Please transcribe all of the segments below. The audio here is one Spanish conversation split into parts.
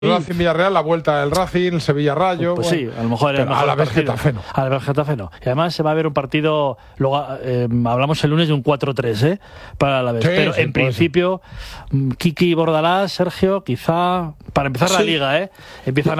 Racing Villarreal, la vuelta del Racing, Sevilla Rayo. Pues bueno, sí, a lo mejor a la vez Getafe no. A la vez Getafe no. Y además se va a ver un partido, luego hablamos el lunes de un 4-3, para la vez. Sí, pero sí, en principio, Kiki Bordalás, Sergio, quizá para empezar la liga, empiezan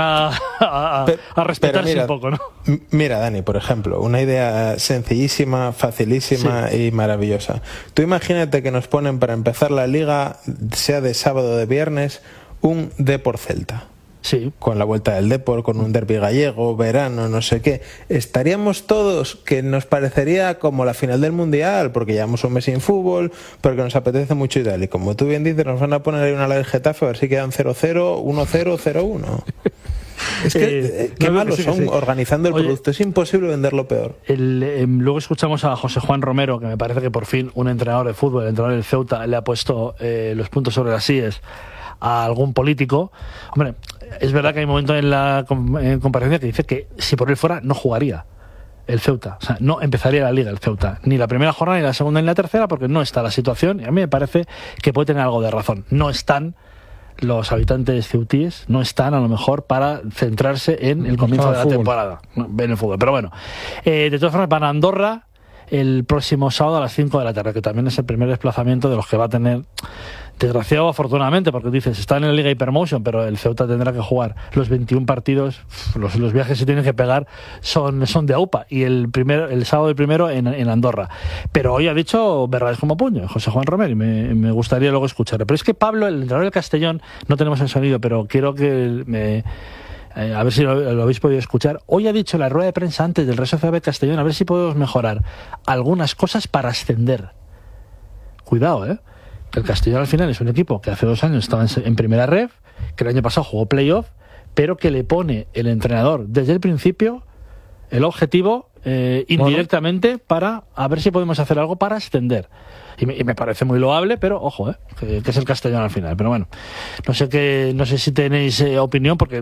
a respetarse un poco, ¿no? Mira, Dani, por ejemplo, una idea sencillísima, facilísima y maravillosa. Tú imagínate que nos ponen para empezar la liga, sea de sábado o de viernes, un Depor Celta. Sí. Con la vuelta del Depor, con un derbi gallego, verano, no sé qué. Estaríamos todos, que nos parecería como la final del Mundial, porque llevamos un mes sin fútbol, pero que nos apetece mucho y tal. Y como tú bien dices, nos van a poner ahí una del Getafe, a ver si quedan 0-0, 1-0, 0-1. Es que qué malos son organizando el producto. Es imposible venderlo peor. Luego escuchamos a José Juan Romero, que me parece que por fin un entrenador de fútbol, el entrenador del Ceuta, le ha puesto los puntos sobre las íes a algún político. Hombre, es verdad que hay un momento en comparecencia que dice que si por él fuera no jugaría el Ceuta, o sea, no empezaría la liga el Ceuta, ni la primera jornada, ni la segunda, ni la tercera, porque no está la situación, y a mí me parece que puede tener algo de razón. No están los habitantes ceutíes, no están a lo mejor para centrarse en el comienzo de la temporada, en el fútbol. Pero bueno, de todas formas van a Andorra el próximo sábado a las 5 de la tarde, que también es el primer desplazamiento de los que va a tener, desgraciado afortunadamente, porque dices, están en la Liga Hypermotion, pero el Ceuta tendrá que jugar los 21 partidos, los viajes que se tienen que pegar son de AUPA, y el sábado el primero en Andorra. Pero hoy ha dicho verdades como puño José Juan Romero, y me gustaría luego escucharlo. Pero es que Pablo, el entrenador del Castellón, no tenemos el sonido, pero quiero que a ver si lo habéis podido escuchar. Hoy ha dicho en la rueda de prensa antes del Real Sociedad de Castellón, a ver si podemos mejorar algunas cosas para ascender. Cuidado, el Castellón al final es un equipo que hace 2 años estaba en primera ref, que el año pasado jugó playoff, pero que le pone el entrenador desde el principio el objetivo indirectamente para a ver si podemos hacer algo para ascender. Y me parece muy loable, pero ojo, que es el Castellón al final. Pero bueno, no sé si tenéis opinión, porque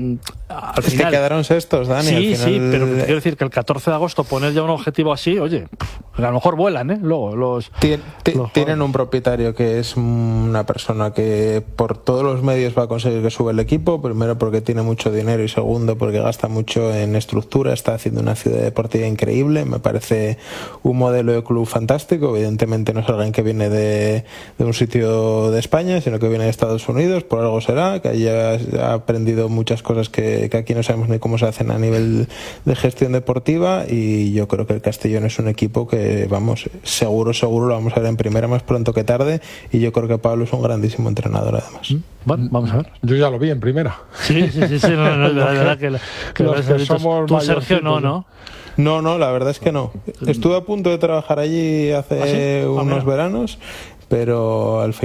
al final... que quedaron sextos, Dani. Sí, al final... sí, pero te quiero decir que el 14 de agosto poner ya un objetivo así, oye, a lo mejor vuelan, luego los tienen un propietario que es una persona que por todos los medios va a conseguir que suba el equipo, primero porque tiene mucho dinero y segundo porque gasta mucho en estructura, está haciendo una ciudad deportiva increíble, me parece un modelo de club fantástico. Evidentemente no es alguien que viene de un sitio de España, sino que viene de Estados Unidos, por algo será, que allí ha aprendido muchas cosas que aquí no sabemos ni cómo se hacen a nivel de gestión deportiva, y yo creo que el Castellón es un equipo que, vamos, seguro lo vamos a ver en primera más pronto que tarde, y yo creo que Pablo es un grandísimo entrenador además. Bueno, vamos a ver. Yo ya lo vi en primera. Sí, no, la verdad que los que somos tú, Sergio, no. No, la verdad es que no. Estuve a punto de trabajar allí hace unos veranos, pero al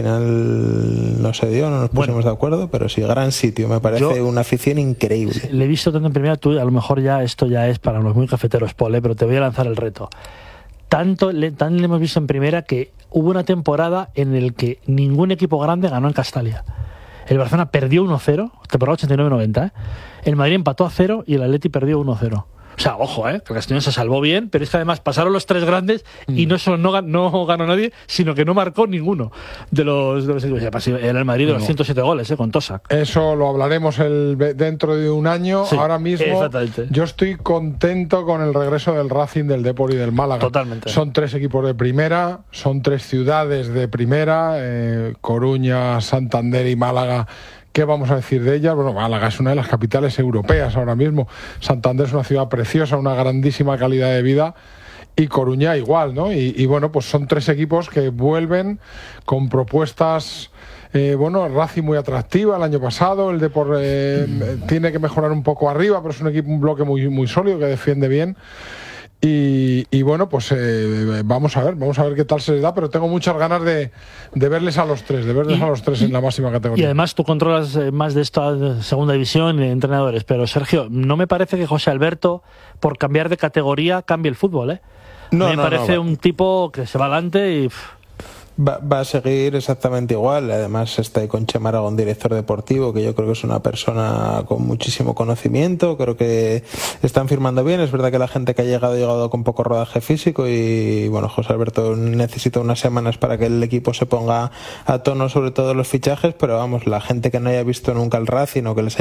final no se dio, no nos pusimos de acuerdo, pero sí, gran sitio, me parece una afición increíble. Le he visto tanto en primera, tú a lo mejor esto ya es para los muy cafeteros, Paul, pero te voy a lanzar el reto. Tan le hemos visto en primera que hubo una temporada en el que ningún equipo grande ganó en Castalia. El Barcelona perdió 1-0, temporada 89-90, el Madrid empató a 0 y el Atleti perdió 1-0. O sea, ojo, que el Castellón se salvó bien, pero es que además pasaron los 3 grandes y no solo no ganó nadie, sino que no marcó ninguno de los equipos. Era el Madrid de los 107 goles, con Tosak. Eso lo hablaremos dentro de un año. Sí, ahora mismo yo estoy contento con el regreso del Racing, del Depor y del Málaga. Totalmente. Son 3 equipos de primera, son 3 ciudades de primera, Coruña, Santander y Málaga. ¿Qué vamos a decir de ellas? Bueno, Málaga es una de las capitales europeas ahora mismo. Santander es una ciudad preciosa, una grandísima calidad de vida. Y Coruña igual, ¿no? Y bueno, pues son 3 equipos que vuelven con propuestas... Racing muy atractiva el año pasado. El Depor tiene que mejorar un poco arriba, pero es un bloque muy, muy sólido que defiende bien. Y bueno, pues vamos a ver qué tal se les da, pero tengo muchas ganas de verles a los 3, en la máxima categoría. Y además tú controlas más de esta segunda división de entrenadores, pero Sergio, no me parece que José Alberto, por cambiar de categoría, cambie el fútbol, me parece un tipo que se va adelante y... Va a seguir exactamente igual. Además está ahí con Chema Aragón, director deportivo, que yo creo que es una persona con muchísimo conocimiento. Creo que están firmando bien. Es verdad que la gente que ha llegado con poco rodaje físico y bueno, José Alberto necesita unas semanas para que el equipo se ponga a tono, sobre todo los fichajes, pero vamos, la gente que no haya visto nunca el Racing o que les